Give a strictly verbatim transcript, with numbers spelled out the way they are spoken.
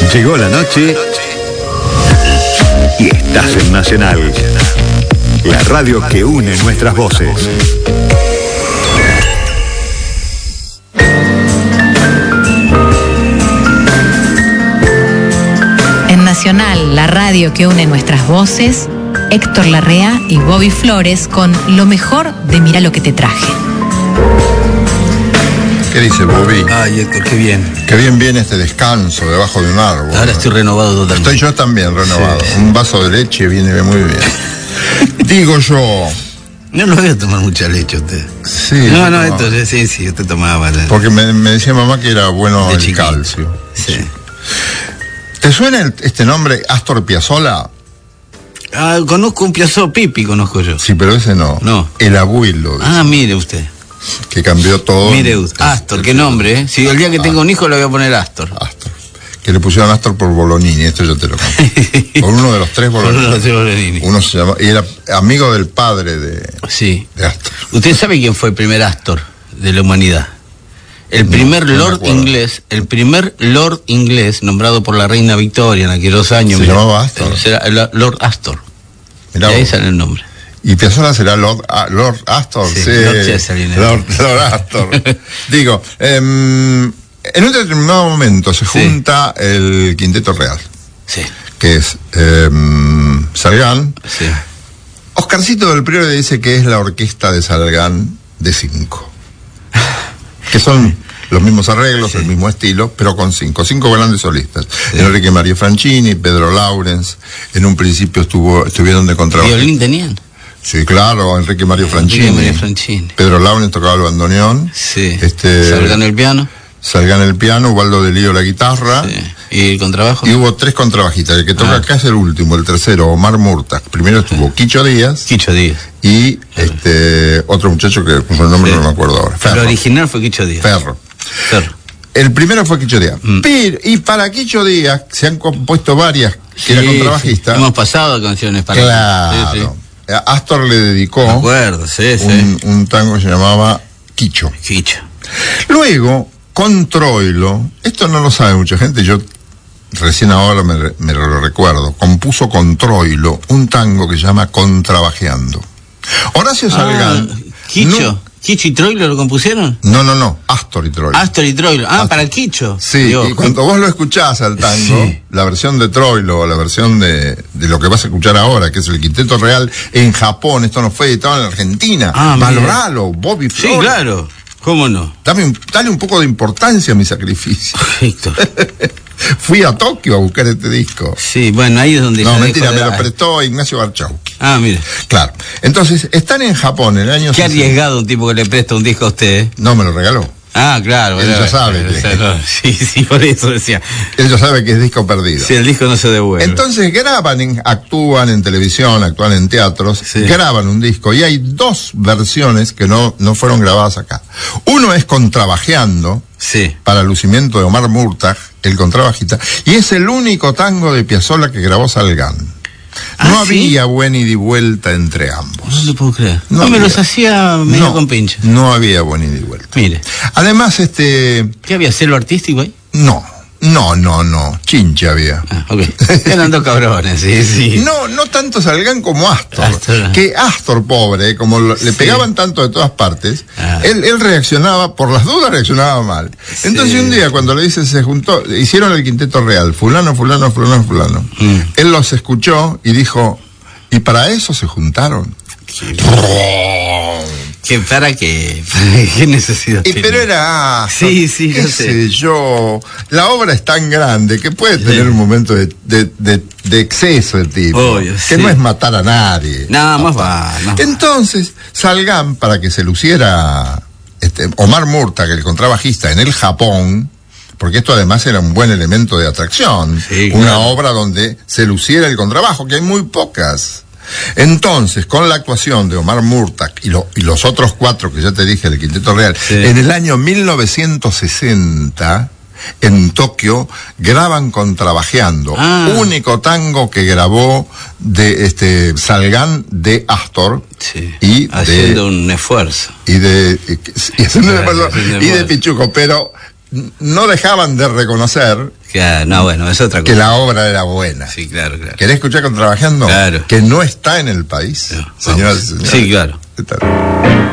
Llegó la noche y estás en Nacional, la radio que une nuestras voces. En Nacional, la radio que une nuestras voces, Héctor Larrea y Bobby Flores con lo mejor de Mira lo que te traje. ¿Qué dice Bobby? Ay, Héctor, qué bien. Qué bien viene este descanso debajo de un árbol. Ahora estoy renovado totalmente. Estoy yo también renovado. Sí. Un vaso de leche viene muy bien. Digo yo... No lo voy a tomar mucha leche usted. Sí. No, no, esto, sí, sí, usted tomaba. La... Porque me, me decía mamá que era bueno de el chiquito. calcio. Sí. ¿Te suena el, este nombre, Astor Piazzolla? Ah, conozco un Piazzolla, Pipi conozco yo. Sí, pero ese no. No. El abuelo. Ah, mire usted. Que cambió todo. Mire usted. Astor, qué nombre, ¿eh? Si el día que tenga un hijo le voy a poner Astor. Astor. Que le pusieron Astor por Bolognini, esto yo te lo conté. Por uno de los tres Bolognini. Por uno de los tres Bolognini. Uno se llama, y era amigo del padre de, sí. de Astor. ¿Usted sabe quién fue el primer Astor de la humanidad? El primer no, no Lord inglés, el primer Lord inglés nombrado por la reina Victoria en aquellos años. ¿Se mira, llamaba Astor? Será Lord Astor. Mirá de ahí vos. sale el nombre. ¿Y Piazzolla será Lord, ah, Lord Astor? Sí, sí. Lord César. Lord, Lord Astor. Digo, eh, en un determinado momento se junta sí. el Quinteto Real. Sí. Que es eh, Salgán. Sí. Oscarcito del Priore dice que es la orquesta de Salgán de cinco. Que son los mismos arreglos, sí. el mismo estilo, pero con cinco, cinco grandes solistas. Sí. Enrique Mario Franchini, Pedro Laurens, en un principio estuvo, estuvieron de contrabajo. ¿Violín tenían? Sí, claro, Enrique Mario Franchini. Enrique Mario Franchini. Pedro Laurens tocaba el bandoneón. Sí. Este, Salgán el piano. Salgán el piano, Ubaldo de Lío la guitarra. Sí. ¿Y el contrabajo? Y hubo tres contrabajistas. El que toca ah. acá es el último, el tercero, Omar Murtas. Primero estuvo sí. Quicho Díaz. Quicho Díaz. Y claro. este otro muchacho que por el nombre sí. no me acuerdo ahora. Ferro. El original fue Quicho Díaz. Ferro. Ferro. El primero fue Quicho Díaz. Mm. Pero, y para Quicho Díaz se han compuesto varias, que sí, era contrabajista. Sí. Hemos pasado canciones para Claro. Sí, sí. Astor le dedicó me acuerdo, sí, sí. Un, un tango que se llamaba Quicho. Quicho. Luego, con Troilo, esto no lo sabe mucha gente, yo recién ahora me, me lo recuerdo, compuso con Troilo un tango que se llama Contrabajeando. Horacio Salgán... Ah, Quicho. No, ¿Quicho y Troilo lo compusieron? No, no, no, Astor y Troilo. Astor y Troilo, ah, Astor. Para Quicho. Sí, Dios. Y cuando vos lo escuchás al tango, sí. la versión de Troilo, la versión de, de lo que vas a escuchar ahora, que es el Quinteto Real, en Japón, esto no fue editado en Argentina, ah, valoralo, Bobby Flores. Sí, claro, ¿cómo no? Dame un, dale un poco de importancia a mi sacrificio. Héctor. Fui a Tokio a buscar este disco. Sí, bueno, ahí es donde... No, mentira, me lo prestó Ignacio Barchowski. Ah, mire. Claro. Entonces, están en Japón en el año... Qué arriesgado un tipo que le presta un disco a usted, ¿eh? No, me lo regaló. Ah, claro. Él ya sabe. Que... Sí, sí, por eso decía. Él ya sabe que es disco perdido. Sí, el disco no se devuelve. Entonces graban, en, actúan en televisión, actúan en teatros, sí. graban un disco y hay dos versiones que no, no fueron grabadas acá. Uno es Contrabajeando, sí. para lucimiento de Omar Murtas, el contrabajista, y es el único tango de Piazzolla que grabó Salgán. No ¿Ah, había sí? buen ida y vuelta entre ambos. No lo puedo creer. No, no me había. los hacía medio no, con pincha. No había buen ida y vuelta. Mire. Además, este... ¿Qué había? ¿Celo artístico ahí? No, no, no, no. Chincha había. Ah, ok. Eran dos cabrones, sí, sí. No, no tanto Salgán como Astor. Astor. Que Astor, pobre, como lo, le sí. pegaban tanto de todas partes, ah. él, él reaccionaba, por las dudas reaccionaba mal. Sí. Entonces un día cuando le dice, se juntó, hicieron el Quinteto Real, fulano, fulano, fulano, fulano. Mm. Él los escuchó y dijo, ¿y para eso se juntaron? ¿Qué, ¿Para qué? ¿Qué necesidad y pero era Astor, sí, sí, qué no sé sé. yo, la obra es tan grande que puede tener sí. un momento de, de, de, de exceso de tipo, Obvio, que sí. no es matar a nadie. Nada más va. No. Entonces, Salgán, para que se luciera este, Omar Murtas, que el contrabajista, en el Japón, porque esto además era un buen elemento de atracción, sí, una claro. obra donde se luciera el contrabajo, que hay muy pocas. Entonces, con la actuación de Omar Murtas y, lo, y los otros cuatro que ya te dije del Quinteto Real, sí. en el año mil novecientos sesenta, en Tokio, graban Contrabajeando, ah. único tango que grabó de este Salgán de Astor, sí. y haciendo de, un esfuerzo. Y de, y, y, haciendo un esfuerzo, y de Pichuco, pero no dejaban de reconocer Claro, no, bueno, es otra cosa. Que la obra era buena. Sí, claro, claro. ¿Querés escuchar Contrabajando? Claro. Que no está en el país, No, señoras y señores. Sí, claro. ¿Qué tal?